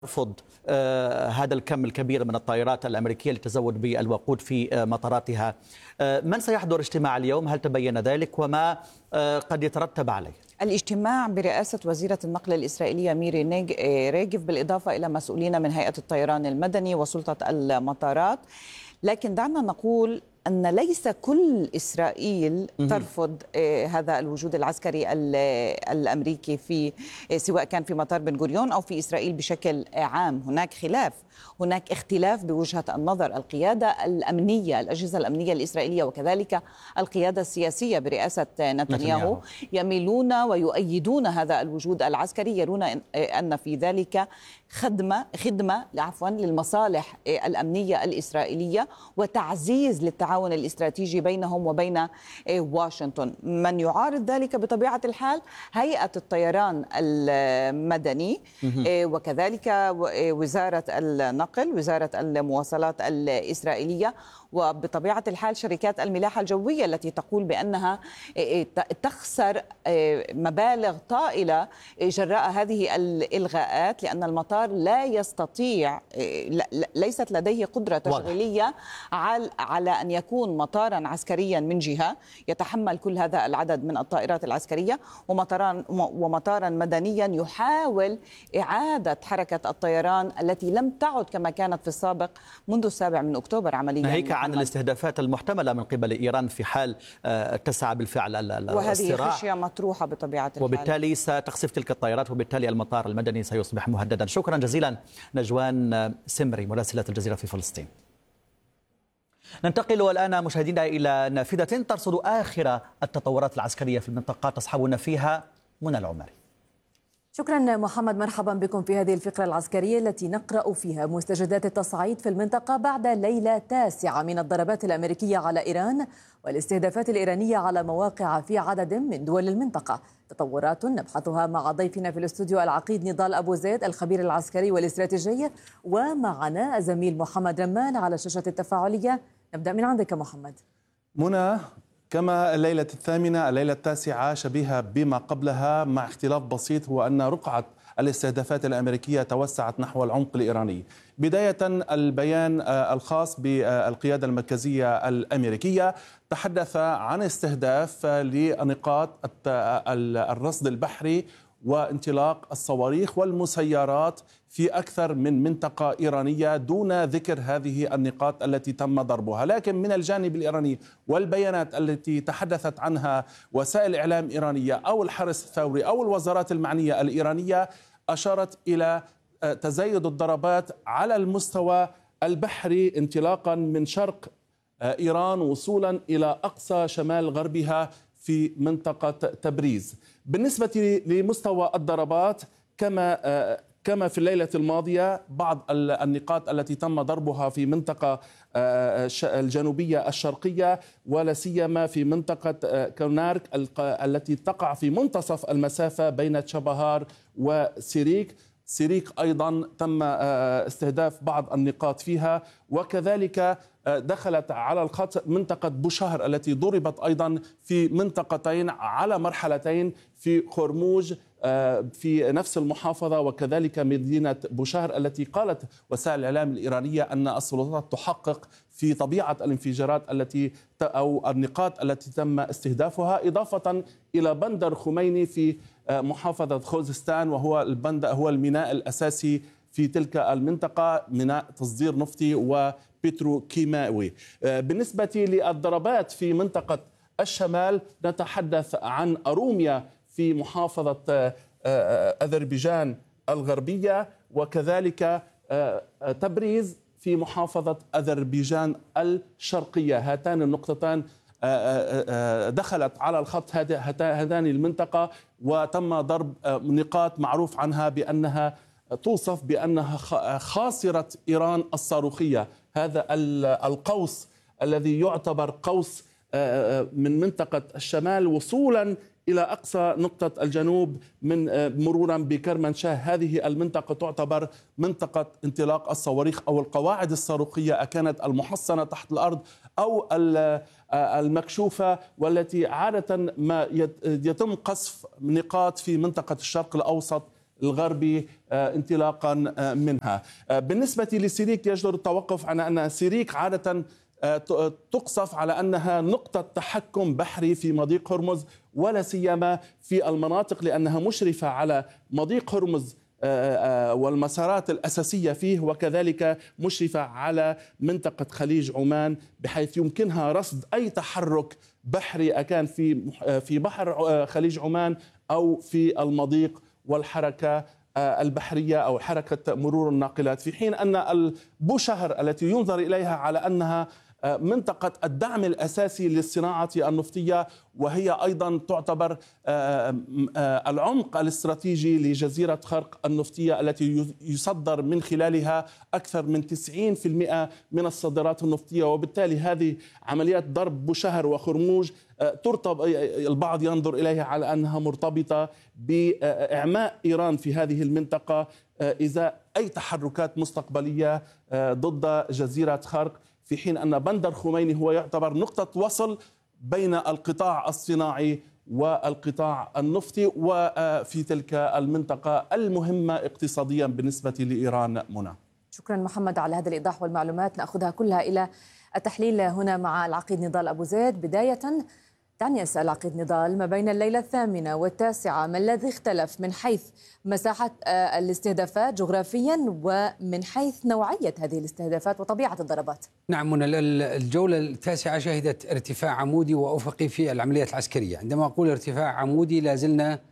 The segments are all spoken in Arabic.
ترفض هذا الكم الكبير من الطائرات الأمريكية للتزود بالوقود في مطاراتها. من سيحضر اجتماع اليوم؟ هل تبين ذلك وما قد يترتب عليه؟ الاجتماع برئاسة وزيرة النقل الإسرائيلية ميري ريجف بالإضافة إلى مسؤولين من هيئة الطيران المدني وسلطة المطارات. لكن دعنا نقول أن ليس كل إسرائيل ترفض هذا الوجود العسكري الأمريكي سواء كان في مطار بن غوريون أو في إسرائيل بشكل عام. هناك اختلاف بوجهة النظر. القيادة الأمنية، الأجهزة الأمنية الإسرائيلية وكذلك القيادة السياسية برئاسة نتنياهو يميلون ويؤيدون هذا الوجود العسكري، يرون أن في ذلك خدمة للمصالح الأمنية الإسرائيلية وتعزيز للتعاون الاستراتيجي بينهم وبين واشنطن. من يعارض ذلك بطبيعة الحال هيئة الطيران المدني وكذلك وزارة النقل، وزارة المواصلات الإسرائيلية، وبطبيعة الحال شركات الملاحة الجوية التي تقول بأنها تخسر مبالغ طائلة جراء هذه الإلغاءات، لأن المطار لا يستطيع، ليست لديه قدرة تشغيلية على أن يكون مطارا عسكريا من جهة يتحمل كل هذا العدد من الطائرات العسكرية، ومطارا مدنيا يحاول إعادة حركة الطيران التي لم تعد كما كانت في السابق منذ 7 أكتوبر عمليا. ناهيك عن الاستهدافات المحتملة من قبل إيران في حال تسعى بالفعل الصراع، وهذه خشية مطروحة بطبيعة الحال، وبالتالي ستقصف تلك الطائرات وبالتالي المطار المدني سيصبح مهددا. شكرا جزيلا نجوان سمري مراسلة الجزيرة في فلسطين. ننتقل الآن مشاهدينا إلى نافذة ترصد آخر التطورات العسكرية في المنطقة، تصحبنا فيها منى العمري. شكرا محمد، مرحبا بكم في هذه الفقرة العسكرية التي نقرأ فيها مستجدات التصعيد في المنطقة بعد ليلة تاسعة من الضربات الأمريكية على إيران والاستهدافات الإيرانية على مواقع في عدد من دول المنطقة. تطورات نبحثها مع ضيفنا في الاستوديو العقيد نضال أبو زيد الخبير العسكري والاستراتيجي، ومعنا الزميل محمد رمان على شاشة التفاعلية. نبدأ من عندك محمد. منى، كما الليلة الثامنة الليلة التاسعة شبيهة بما قبلها مع اختلاف بسيط، هو أن رقعة الاستهدافات الأمريكية توسعت نحو العمق الإيراني. بداية البيان الخاص بالقيادة المركزية الأمريكية تحدث عن استهداف لنقاط الرصد البحري وانطلاق الصواريخ والمسيرات في أكثر من منطقة إيرانية دون ذكر هذه النقاط التي تم ضربها. لكن من الجانب الإيراني والبيانات التي تحدثت عنها وسائل إعلام إيرانية أو الحرس الثوري أو الوزارات المعنية الإيرانية أشارت إلى تزايد الضربات على المستوى البحري انطلاقا من شرق إيران وصولا إلى أقصى شمال غربها في منطقة تبريز. بالنسبة لمستوى الضربات كما في الليلة الماضية بعض النقاط التي تم ضربها في منطقة الجنوبية الشرقية ولا سيما في منطقة كونارك التي تقع في منتصف المسافة بين تشابهار وسيريك. أيضا تم استهداف بعض النقاط فيها، وكذلك دخلت على الخط منطقة بوشهر التي ضربت أيضا في منطقتين على مرحلتين في خرموج في نفس المحافظة، وكذلك مدينة بوشهر التي قالت وسائل الإعلام الإيرانية أن السلطات تحقق في طبيعة الانفجارات أو النقاط التي تم استهدافها، إضافة إلى بندر خميني في محافظة خوزستان، وهو هو الميناء الأساسي في تلك المنطقة، ميناء تصدير نفطي وبتروكيماوي. بالنسبة للضربات في منطقة الشمال نتحدث عن أروميا في محافظة أذربيجان الغربية، وكذلك تبريز في محافظة أذربيجان الشرقية. هاتان النقطتان دخلت على الخط هذان المنطقة، وتم ضرب نقاط معروف عنها بأنها توصف بأنها خاصرة إيران الصاروخية. هذا القوس الذي يعتبر قوس من منطقة الشمال وصولا إلى أقصى نقطة الجنوب من مرورا بكرمانشاه، هذه المنطقة تعتبر منطقة انطلاق الصواريخ أو القواعد الصاروخية، أكانت المحصنة تحت الأرض أو المكشوفة، والتي عادة ما يتم قصف نقاط في منطقة الشرق الأوسط الغربي انطلاقا منها. بالنسبة لسيريك يجدر التوقف على أن سيريك عادة تقصف على أنها نقطة تحكم بحري في مضيق هرمز، ولا سيما في المناطق لأنها مشرفة على مضيق هرمز والمسارات الأساسية فيه، وكذلك مشرفة على منطقة خليج عمان، بحيث يمكنها رصد أي تحرك بحري أكان في بحر خليج عمان أو في المضيق والحركة البحرية أو حركة مرور الناقلات، في حين أن بوشهر التي ينظر إليها على أنها منطقة الدعم الأساسي للصناعة النفطية، وهي أيضا تعتبر العمق الاستراتيجي لجزيرة خرق النفطية التي يصدر من خلالها أكثر من 90% من الصادرات النفطية. وبالتالي هذه عمليات ضرب بوشهر وخرموج البعض ينظر إليها على أنها مرتبطة بإعماء إيران في هذه المنطقة إزاء أي تحركات مستقبلية ضد جزيرة خرق، في حين أن بندر خميني هو يعتبر نقطة وصل بين القطاع الصناعي والقطاع النفطي وفي تلك المنطقة المهمة اقتصاديا بالنسبة لإيران. منى، شكرا محمد على هذا الإيضاح والمعلومات، نأخذها كلها إلى التحليل هنا مع العقيد نضال أبو زيد. بداية دعني أسأل عقيد نضال، ما بين الليلة 8 و9 ما الذي اختلف من حيث مساحة الاستهدافات جغرافيا ومن حيث نوعية هذه الاستهدافات وطبيعة الضربات؟ نعم منى، الجولة 9 شهدت ارتفاع عمودي وأفقي في العمليات العسكرية. عندما أقول ارتفاع عمودي لا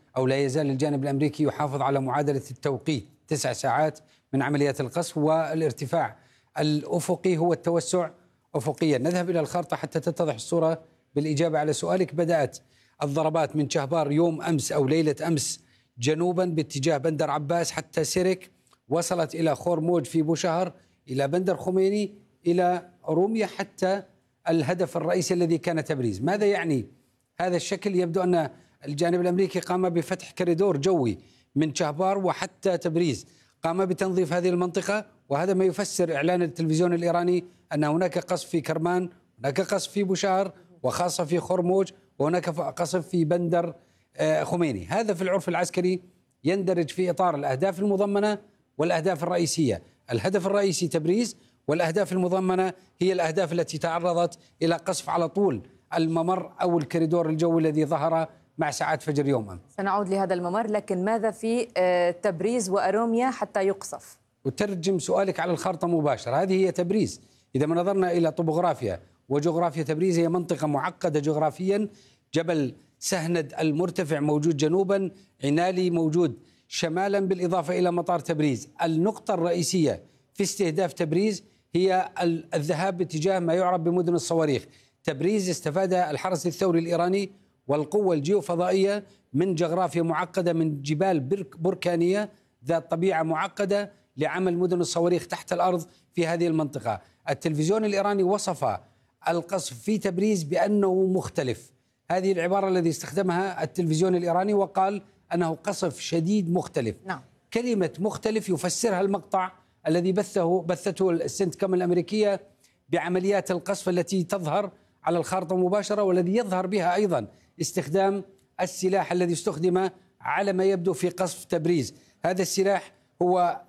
يزال الجانب الأمريكي يحافظ على معادلة التوقيت 9 ساعات من عمليات القصف، والارتفاع الأفقي هو التوسع أفقيا. نذهب إلى الخارطة حتى تتضح الصورة بالإجابة على سؤالك. بدأت الضربات من شهبار يوم أمس أو ليلة أمس جنوبا باتجاه بندر عباس حتى سيرك، وصلت إلى خورموج في بوشهر، إلى بندر خميني، إلى روميا، حتى الهدف الرئيسي الذي كان تبريز. ماذا يعني هذا الشكل؟ يبدو أن الجانب الأمريكي قام بفتح كوريدور جوي من شهبار وحتى تبريز، قام بتنظيف هذه المنطقة، وهذا ما يفسر إعلان التلفزيون الإيراني أن هناك قصف في كرمان، هناك قصف في بوشهر، وخاصة في خرموج، وهناك قصف في بندر خميني. هذا في العرف العسكري يندرج في إطار الأهداف المضمنة والأهداف الرئيسية. الهدف الرئيسي تبريز، والأهداف المضمنة هي الأهداف التي تعرضت إلى قصف على طول الممر أو الكوريدور الجوي الذي ظهر مع ساعات فجر يوم أمس. سنعود لهذا الممر، لكن ماذا في تبريز وأروميا حتى يقصف؟ وترجم سؤالك على الخارطة مباشرة، هذه هي تبريز. إذا ما نظرنا إلى طبوغرافيا وجغرافيا تبريز، هي منطقة معقدة جغرافيا. جبل سهند المرتفع موجود جنوبا، عنالي موجود شمالا، بالإضافة إلى مطار تبريز. النقطة الرئيسية في استهداف تبريز هي الذهاب باتجاه ما يعرف بمدن الصواريخ. تبريز استفاد الحرس الثوري الإيراني والقوة الجيوفضائية من جغرافيا معقدة، من جبال بركانية ذات طبيعة معقدة لعمل مدن الصواريخ تحت الأرض في هذه المنطقة. التلفزيون الإيراني وصف القصف في تبريز بأنه مختلف، هذه العبارة التي استخدمها التلفزيون الإيراني، وقال أنه قصف شديد مختلف. نعم. كلمة مختلف يفسرها المقطع الذي بثته السنتكم الأمريكية بعمليات القصف التي تظهر على الخارطة مباشرة، والذي يظهر بها أيضا استخدام السلاح الذي استخدم على ما يبدو في قصف تبريز. هذا السلاح هو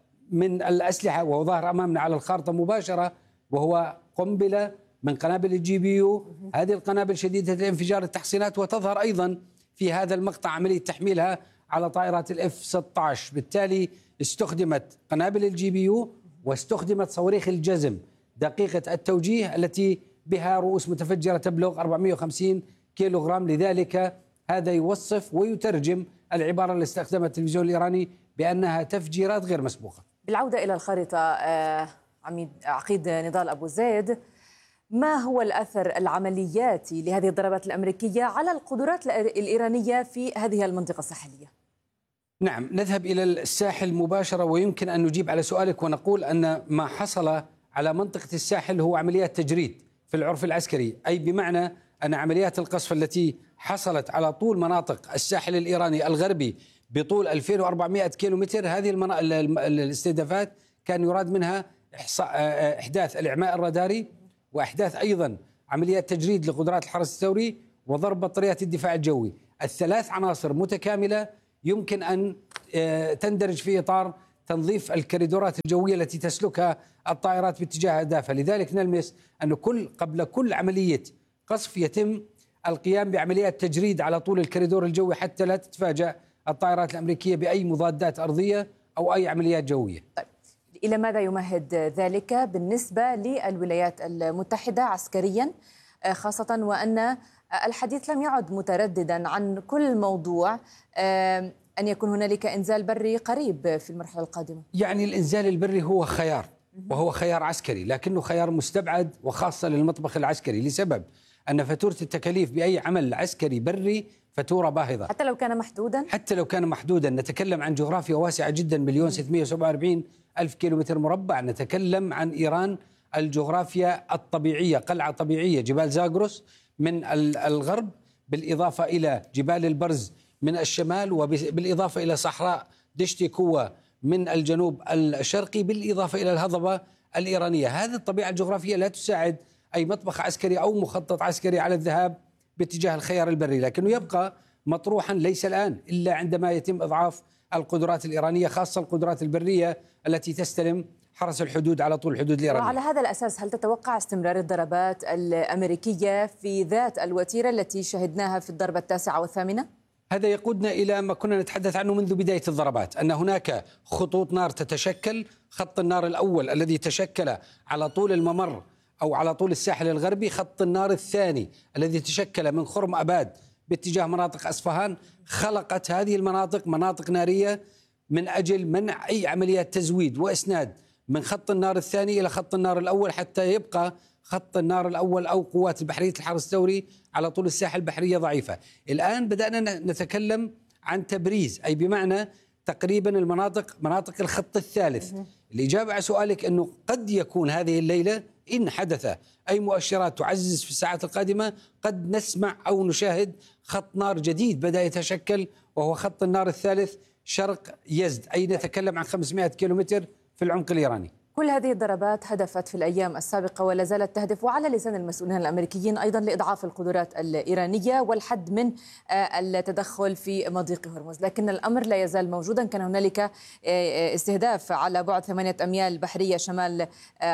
من الأسلحة، وهو ظاهر أمامنا على الخارطة مباشرة، وهو قنبلة من قنابل الGPU. هذه القنابل شديدة الانفجار التحصينات، وتظهر أيضا في هذا المقطع عملية تحميلها على طائرات الF-16. بالتالي استخدمت قنابل الGPU واستخدمت صواريخ الجزم دقيقة التوجيه التي بها رؤوس متفجرة تبلغ 450 كيلوغرام. لذلك هذا يوصف ويترجم العبارة اللي استخدمها التلفزيون الإيراني بأنها تفجيرات غير مسبوقة. بالعودة إلى الخارطة، عقيد نضال أبو زيد، ما هو الأثر العملياتي لهذه الضربات الأمريكية على القدرات الإيرانية في هذه المنطقة الساحلية؟ نعم، نذهب إلى الساحل مباشرة، ويمكن أن نجيب على سؤالك ونقول أن ما حصل على منطقة الساحل هو عمليات تجريد في العرف العسكري، أي بمعنى أن عمليات القصف التي حصلت على طول مناطق الساحل الإيراني الغربي بطول 2400 كيلومتر، هذه الاستهدافات كان يراد منها إحداث الإعماء الراداري، وإحداث أيضا عمليات تجريد لقدرات الحرس الثوري، وضرب بطاريات الدفاع الجوي. الثلاث عناصر متكاملة يمكن أن تندرج في إطار تنظيف الكريدورات الجوية التي تسلكها الطائرات باتجاه أهدافها. لذلك نلمس أن قبل كل عملية قصف يتم القيام بعمليات تجريد على طول الكريدور الجوي حتى لا تتفاجأ الطائرات الأمريكية بأي مضادات أرضية أو أي عمليات جوية. طيب، إلى ماذا يمهد ذلك بالنسبة للولايات المتحدة عسكريا، خاصة وأن الحديث لم يعد مترددا عن كل موضوع أن يكون هنالك إنزال بري قريب في المرحلة القادمة؟ يعني الإنزال البري هو خيار، وهو خيار عسكري، لكنه خيار مستبعد وخاصة للمطبخ العسكري، لسبب أن فاتورة التكاليف بأي عمل عسكري بري فاتورة باهظة. حتى لو كان محدودا؟ حتى لو كان محدودا. نتكلم عن جغرافيا واسعة جدا، 1,647,000 كيلومتر مربع. نتكلم عن إيران الجغرافيا الطبيعية، قلعة طبيعية، جبال زاغروس من الغرب، بالإضافة إلى جبال البرز من الشمال، وبالإضافة إلى صحراء دشتي كوة من الجنوب الشرقي، بالإضافة إلى الهضبة الإيرانية. هذه الطبيعة الجغرافية لا تساعد أي مطبخ عسكري أو مخطط عسكري على الذهاب باتجاه الخيار البري، لكنه يبقى مطروحا ليس الآن إلا عندما يتم إضعاف القدرات الإيرانية، خاصة القدرات البرية التي تستلم حرس الحدود على طول الحدود الإيرانية. وعلى هذا الأساس هل تتوقع استمرار الضربات الأمريكية في ذات الوتيرة التي شهدناها في الضربة 9 و8؟ هذا يقودنا إلى ما كنا نتحدث عنه منذ بداية الضربات، أن هناك خطوط نار تتشكل. خط النار الأول الذي تشكل على طول الممر أو على طول الساحل الغربي، خط النار الثاني الذي تشكل من خرم أباد باتجاه مناطق أصفهان. خلقت هذه المناطق مناطق نارية من أجل منع أي عمليات تزويد وإسناد من خط النار الثاني إلى خط النار الأول، حتى يبقى خط النار الأول أو قوات بحرية الحرس الثوري على طول الساحل البحرية ضعيفة. الآن بدأنا نتكلم عن تبريز، أي بمعنى تقريبا مناطق الخط الثالث. الإجابة على سؤالك أنه قد يكون هذه الليلة إن حدث أي مؤشرات تعزز في الساعات القادمة قد نسمع أو نشاهد خط نار جديد بدأ يتشكل، وهو خط النار الثالث شرق يزد، أي نتكلم عن 500 كيلومتر في العمق الإيراني. كل هذه الضربات هدفت في الأيام السابقة ولا زالت تهدف، وعلى لسان المسؤولين الأمريكيين أيضا، لإضعاف القدرات الإيرانية والحد من التدخل في مضيق هرمز، لكن الأمر لا يزال موجودا. كان هنالك استهداف على بعد 8 أميال بحرية شمال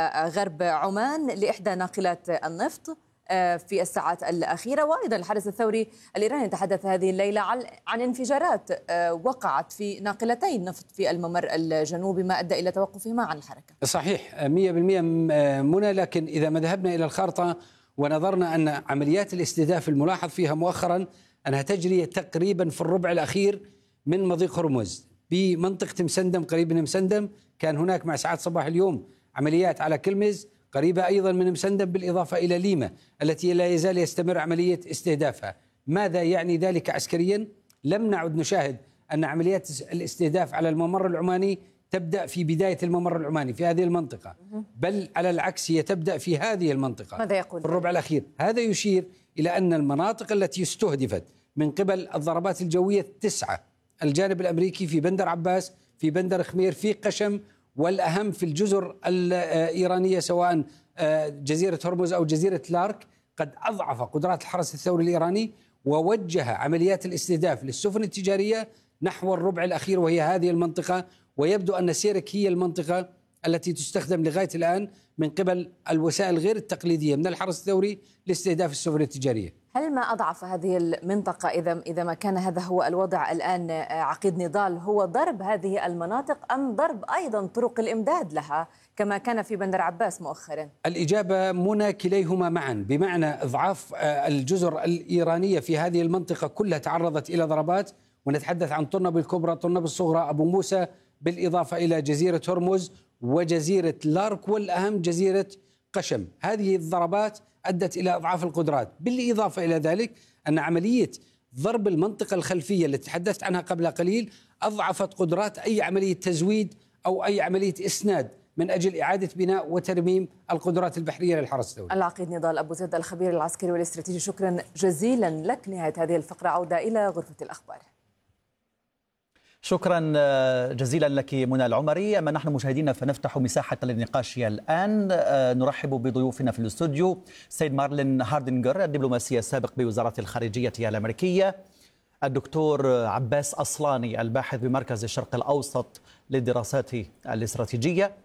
غرب عمان لإحدى ناقلات النفط في الساعات الأخيرة، وأيضا الحرس الثوري الإيراني تحدث هذه الليلة عن انفجارات وقعت في ناقلتين نفط في الممر الجنوبي، ما أدى إلى توقفهما عن الحركة. صحيح 100% منى، لكن إذا ما ذهبنا إلى الخارطة ونظرنا أن عمليات الاستهداف الملاحظ فيها مؤخرا أنها تجري تقريبا في الربع الأخير من مضيق هرمز بمنطقة مسندم، قريب من مسندم. كان هناك مع ساعات صباح اليوم عمليات على كلمز قريبة أيضا من مسندم، بالإضافة إلى ليمة التي لا يزال يستمر عملية استهدافها. ماذا يعني ذلك عسكريا؟ لم نعد نشاهد أن عمليات الاستهداف على الممر العماني تبدأ في بداية الممر العماني في هذه المنطقة، بل على العكس هي تبدأ في هذه المنطقة. ماذا يقول في الربع الأخير؟ هذا يشير إلى أن المناطق التي استهدفت من قبل الضربات الجوية 9، الجانب الأمريكي في بندر عباس، في بندر خمير، في قشم، والأهم في الجزر الإيرانية سواء جزيرة هرمز أو جزيرة لارك، قد أضعف قدرات الحرس الثوري الإيراني ووجه عمليات الاستهداف للسفن التجارية نحو الربع الأخير، وهي هذه المنطقة. ويبدو أن سيرك هي المنطقة التي تستخدم لغاية الآن من قبل الوسائل غير التقليدية من الحرس الثوري لاستهداف السفن التجارية. هل ما أضعف هذه المنطقة إذا ما كان هذا هو الوضع الآن عقيد نضال هو ضرب هذه المناطق أم ضرب أيضا طرق الإمداد لها كما كان في بندر عباس مؤخرا؟ الإجابة منى كليهما معا، بمعنى إضعاف الجزر الإيرانية في هذه المنطقة كلها تعرضت إلى ضربات، ونتحدث عن طنب الكبرى، طنب الصغرى، أبو موسى، بالإضافة إلى جزيرة هرمز وجزيرة لارك، والأهم جزيرة قشم. هذه الضربات أدت إلى إضعاف القدرات، بالإضافة إلى ذلك أن عملية ضرب المنطقة الخلفية التي تحدثت عنها قبل قليل أضعفت قدرات أي عملية تزويد أو أي عملية إسناد من أجل إعادة بناء وترميم القدرات البحرية للحرس الثوري. العقيد نضال أبو زيد الخبير العسكري والاستراتيجي، شكرا جزيلا لك. نهاية هذه الفقرة عودة إلى غرفة الأخبار. شكرا جزيلا لك منى العمري. أما نحن مشاهدينا فنفتح مساحة للنقاش الآن. نرحب بضيوفنا في الاستوديو: سيد مارلين هاردينغر، الدبلوماسي السابق بوزارة الخارجية الأمريكية، الدكتور عباس أصلاني الباحث بمركز الشرق الأوسط للدراسات الاستراتيجية.